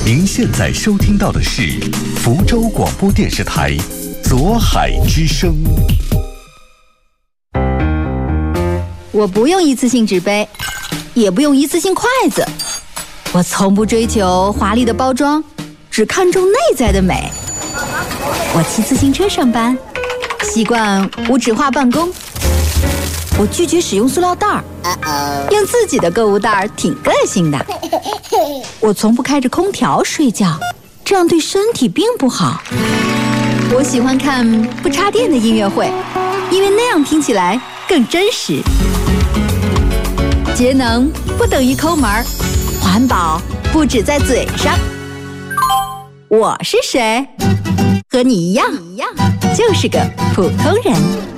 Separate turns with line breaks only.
您现在收听到的是福州广播电视台左海之声。
我不用一次性纸杯，也不用一次性筷子，我从不追求华丽的包装，只看重内在的美。我骑自行车上班，习惯无纸化办公。我拒绝使用塑料袋儿，用自己的购物袋儿挺个性的。我从不开着空调睡觉，这样对身体并不好。我喜欢看不插电的音乐会，因为那样听起来更真实。节能不等于抠门儿，环保不只在嘴上。我是谁？和你一样，就是个普通人。